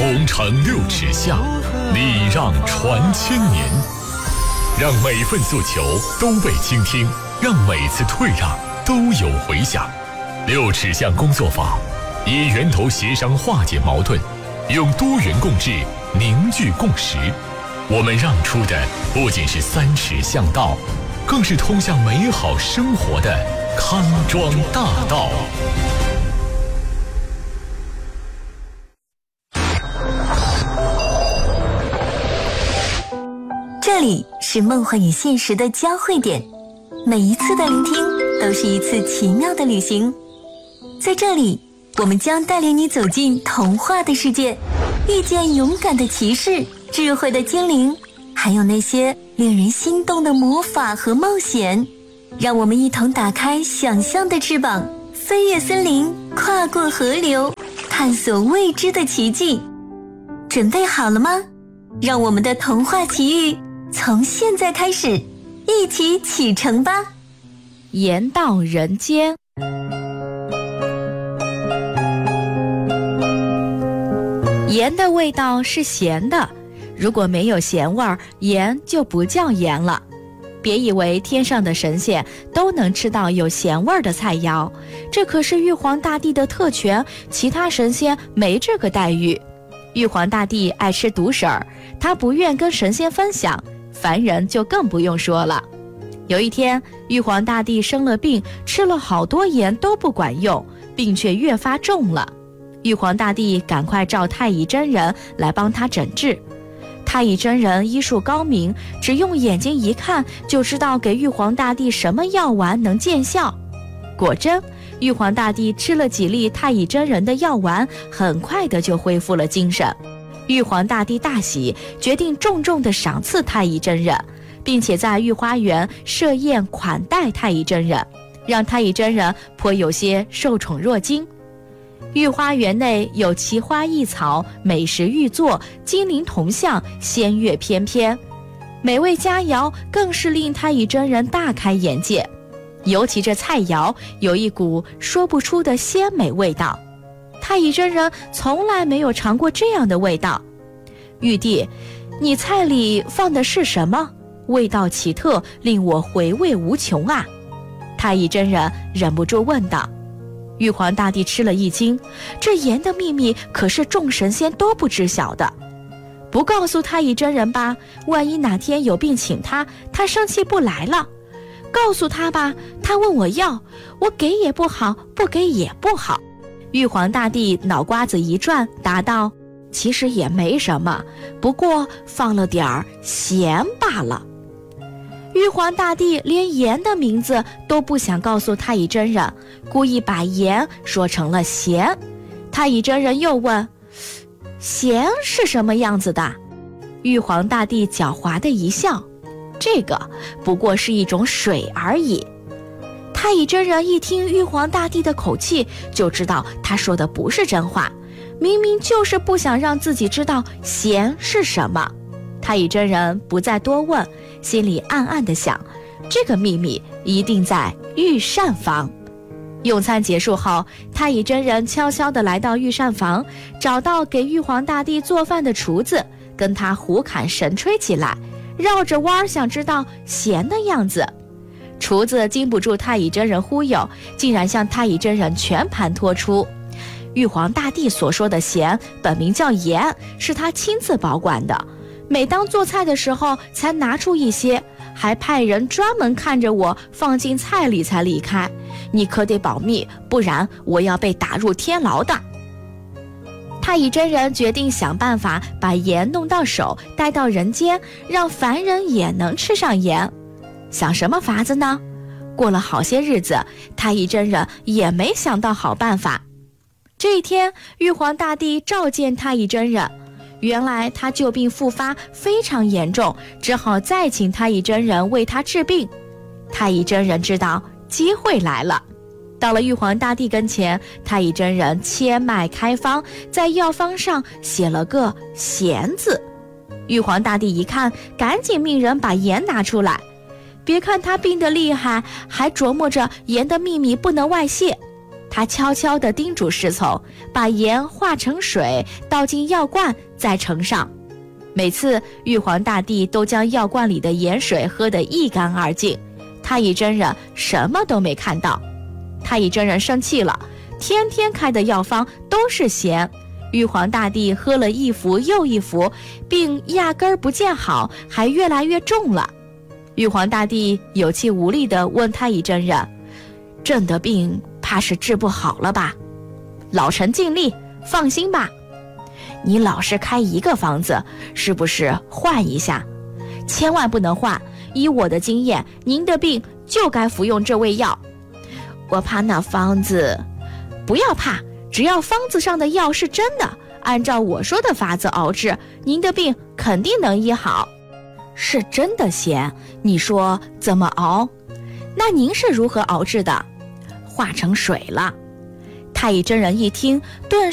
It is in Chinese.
红尘6尺下，礼让传千年。让每份诉求都被倾听，让每次退让都有回响。6尺巷工作坊以源头协商化解矛盾，用多元共治凝聚共识。我们让出的不仅是3尺巷道，更是通向美好生活的康庄大道。 这里是梦幻与现实的交汇点，每一次的聆听都是一次奇妙的旅行。在这里，我们将带领你走进童话的世界，遇见勇敢的骑士、智慧的精灵，还有那些令人心动的魔法和冒险。让我们一同打开想象的翅膀，飞越森林，跨过河流，探索未知的奇迹。准备好了吗？让我们的童话奇遇从现在开始，一起启程吧！ 盐到人间。盐的味道是咸的，如果没有咸味儿，盐就不叫盐了。别以为天上的神仙都能吃到有咸味儿的菜肴，这可是玉皇大帝的特权，其他神仙没这个待遇。玉皇大帝爱吃独食儿，他不愿跟神仙分享，凡人就更不用说了。有一天，玉皇大帝生了病，吃了好多盐都不管用，病却越发重了。玉皇大帝赶快召太乙真人来帮他诊治。太乙真人医术高明，只用眼睛一看就知道给玉皇大帝什么药丸能见效。果真，玉皇大帝吃了几粒太乙真人的药丸，很快的就恢复了精神。玉皇大帝大喜，决定重重的赏赐太乙真人，并且在御花园设宴款待太乙真人，让太乙真人颇有些受宠若惊。御花园内有奇花异草，美食玉作，金陵铜像，仙乐翩翩，美味佳肴更是令太乙真人大开眼界。尤其这菜肴有一股说不出的鲜美味道，太乙真人从来没有尝过这样的味道。玉帝，你菜里放的是什么？味道奇特，令我回味无穷啊！太乙真人忍不住问道。玉皇大帝吃了一惊，这盐的秘密可是众神仙都不知晓的。不告诉太乙真人吧，万一哪天有病请他，他生气不来了。告诉他吧，他问我要，我给也不好，不给也不好。玉皇大帝脑瓜子一转，答道：其实也没什么，不过放了点儿咸罢了。玉皇大帝连盐的名字都不想告诉太乙真人，故意把盐说成了咸。太乙真人又问：咸是什么样子的？玉皇大帝狡猾的一笑：这个不过是一种水而已。太乙真人一听玉皇大帝的口气，就知道他说的不是真话，明明就是不想让自己知道咸是什么。太乙真人不再多问，心里暗暗地想，这个秘密一定在御膳房。用餐结束后，太乙真人悄悄地来到御膳房，找到给玉皇大帝做饭的厨子，跟他胡侃神吹起来，绕着弯儿想知道咸的样子。厨子经不住太乙真人忽悠，竟然向太乙真人全盘托出。玉皇大帝所说的咸本名叫盐，是他亲自保管的，每当做菜的时候才拿出一些，还派人专门看着我放进菜里才离开。你可得保密，不然我要被打入天牢的。太乙真人决定想办法把盐弄到手，带到人间，让凡人也能吃上盐。想什么法子呢？过了好些日子，太乙真人也没想到好办法。这一天，玉皇大帝召见太乙真人，原来他旧病复发非常严重，只好再请太乙真人为他治病。太乙真人知道机会来了，到了玉皇大帝跟前，太乙真人切脉开方，在药方上写了个咸字。玉皇大帝一看，赶紧命人把盐拿出来。别看他病得厉害，还琢磨着盐的秘密不能外泄。 他悄悄地叮嘱侍从，把盐化成水，倒进药罐，再盛上。每次玉皇大帝都将药罐里的盐水喝得一干二净，太乙真人什么都没看到。太乙真人生气了，天天开的药方都是咸，玉皇大帝喝了一服又一服，病压根儿不见好，还越来越重了。玉皇大帝有气无力地问太乙真人：“朕的病怕是治不好了吧？”老臣尽力，放心吧。你老是开一个方子，是不是换一下？千万不能换，依我的经验，您的病就该服用这味药。我怕那方子……不要怕，只要方子上的药是真的，按照我说的法子熬制，您的病肯定能医好。是真的咸，你说怎么熬？那您是如何熬制的？化成水了。太乙真人一听，顿